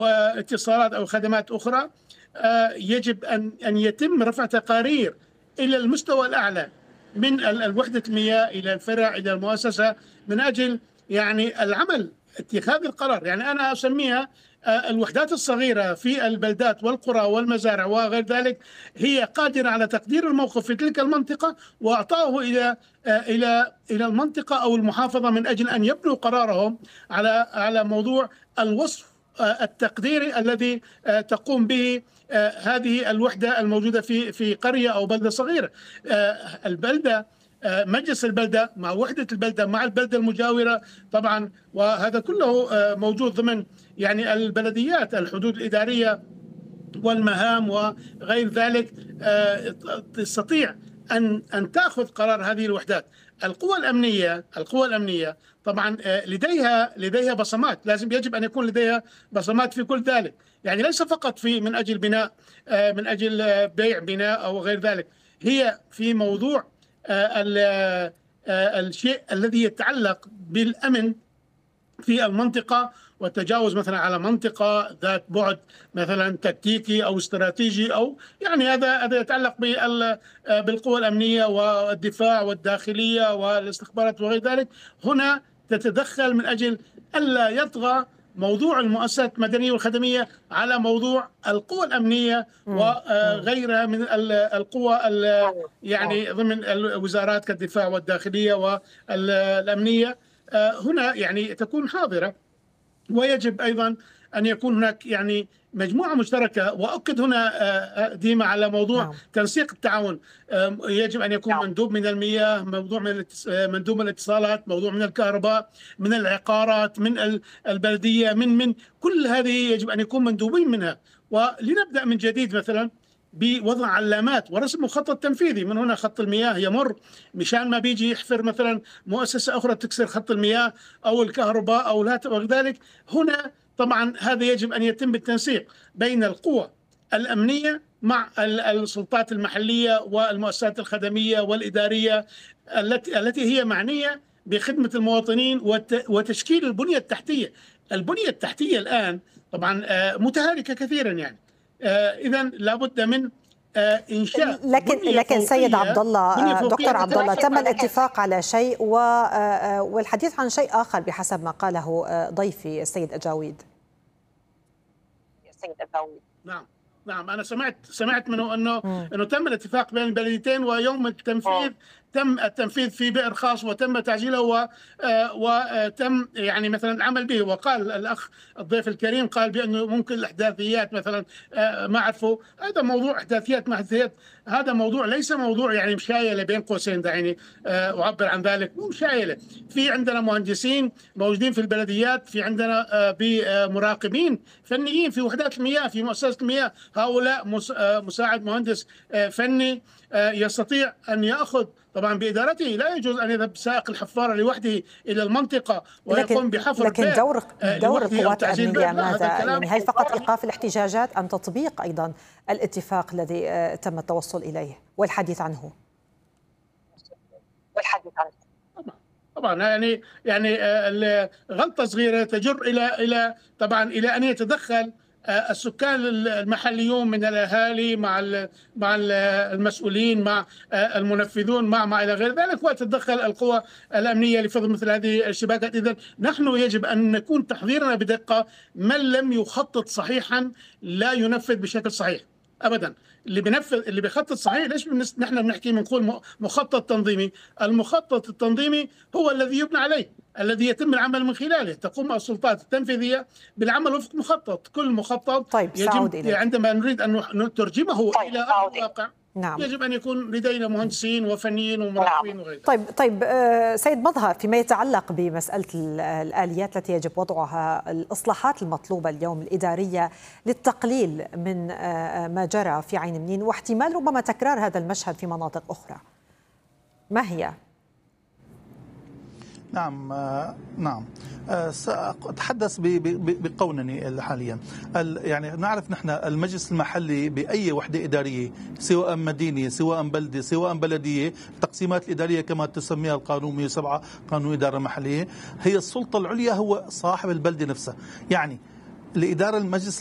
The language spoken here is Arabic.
واتصالات أو خدمات أخرى، يجب أن يتم رفع تقارير إلى المستوى الأعلى من الوحدة المياه إلى الفرع إلى المؤسسة، من أجل يعني العمل، اتخاذ القرار. يعني أنا أسميها الوحدات الصغيرة في البلدات والقرى والمزارع وغير ذلك، هي قادرة على تقدير الموقف في تلك المنطقة وإعطائه إلى المنطقة أو المحافظة، من أجل أن يبنوا قرارهم على موضوع الوصف التقديري الذي تقوم به هذه الوحدة الموجودة في قرية أو بلدة صغيرة. البلدة، مجلس البلدة مع وحدة البلدة مع البلدة المجاورة طبعا، وهذا كله موجود ضمن يعني البلديات، الحدود الإدارية والمهام وغير ذلك، تستطيع أن تأخذ قرار هذه الوحدات. القوى الأمنية طبعا لديها بصمات، يجب أن يكون لديها بصمات في كل ذلك، يعني ليس فقط من أجل بناء، من أجل بيع بناء أو غير ذلك، هي في موضوع الشيء الذي يتعلق بالأمن في المنطقة، والتجاوز مثلا على منطقة ذات بعد مثلا تكتيكي أو استراتيجي، أو يعني هذا يتعلق بالقوى الأمنية والدفاع والداخلية والاستخبارات وغير ذلك. هنا تتدخل من أجل ألا يطغى موضوع المؤسسات المدنية والخدمية على موضوع القوى الأمنية وغيرها من القوى يعني ضمن الوزارات كالدفاع والداخلية والأمنية. هنا يعني تكون حاضرة، ويجب أيضا أن يكون هناك يعني مجموعة مشتركة. وأؤكد هنا ديما على موضوع تنسيق التعاون. يجب أن يكون مندوب من المياه، مندوب من الاتصالات، موضوع من الكهرباء، من العقارات، من البلدية، من كل هذه يجب أن يكون مندوبين منها. ولنبدأ من جديد مثلا بوضع علامات ورسم مخطط تنفيذي. من هنا خط المياه يمر، مشان ما بيجي يحفر مثلا مؤسسة أخرى تكسر خط المياه أو الكهرباء أو لا ذلك. هنا طبعا هذا يجب أن يتم بالتنسيق بين القوى الأمنية مع السلطات المحلية والمؤسسات الخدمية والإدارية التي هي معنية بخدمة المواطنين وتشكيل البنية التحتية. البنية التحتية الآن طبعا متهالكة كثيرا، يعني إذا لابد من إنشاء لكن سيد عبد الله، دكتور عبد الله، تم الاتفاق على شيء والحديث عن شيء آخر بحسب ما قاله ضيفي السيد أجاويد. نعم أنا سمعت منه أنه تم الاتفاق بين البلديتين، ويوم التنفيذ تم التنفيذ في بئر خاص وتم تعجيله وتم يعني مثلا العمل به. وقال الأخ الضيف الكريم قال بأنه ممكن الإحداثيات مثلا ما عرفوا هذا موضوع إحداثيات ما إحداثيات، هذا موضوع ليس موضوع يعني مشايلة بين قوسين، دعيني أعبر عن ذلك، مو مشايلة. في عندنا مهندسين موجودين في البلديات، في عندنا مراقبين فنيين في وحدات المياه في مؤسسة المياه، هؤلاء مساعد مهندس فني يستطيع أن يأخذ طبعا بإدارته. لا يجوز أن يذهب سائق الحفارة لوحده إلى المنطقة ويقوم بحفر. لكن دور القوات الأمنية ماذا؟ يعني هل فقط إيقاف الاحتجاجات أم تطبيق أيضا الاتفاق الذي تم التوصل إليه والحديث عنه؟ طبعا يعني غلطة صغيرة تجر طبعا إلى أن يتدخل السكان المحليون من الأهالي مع المسؤولين مع المنفذون مع إلى غير ذلك، وتتدخل القوى الأمنية لفضل مثل هذه الشباكات. إذن نحن يجب أن نكون تحضيرنا بدقة. من لم يخطط صحيحا لا ينفذ بشكل صحيح أبدا. اللي بيخطط صحيح، ليش نحن بنحكي بنقول مخطط تنظيمي؟ المخطط التنظيمي هو الذي يبنى عليه، الذي يتم العمل من خلاله. تقوم السلطات التنفيذية بالعمل وفق مخطط. كل مخطط يجب عندما نريد أن نترجمه إلى أرض الواقع يجب أن يكون لدينا مهندسين وفنيين ومراقبين وغيره. طيب سيد مظهر، فيما يتعلق بمسألة الآليات التي يجب وضعها، الإصلاحات المطلوبة اليوم الإدارية للتقليل من ما جرى في عين منين واحتمال ربما تكرار هذا المشهد في مناطق أخرى، ما هي؟ نعم سأتحدث بقونني حاليا. يعني نعرف نحن المجلس المحلي بأي وحدة إدارية، سواء مدينة سواء بلدة سواء بلدية، التقسيمات الإدارية كما تسميها القانون 107 قانون الإدارة المحلية، هي السلطة العليا، هو صاحب البلدة نفسها. يعني لإدارة المجلس